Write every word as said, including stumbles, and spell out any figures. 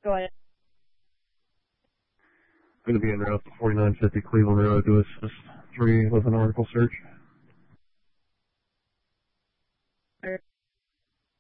Go ahead. Going to be en route to forty-nine fifty Cleveland Road to assist three with an article search.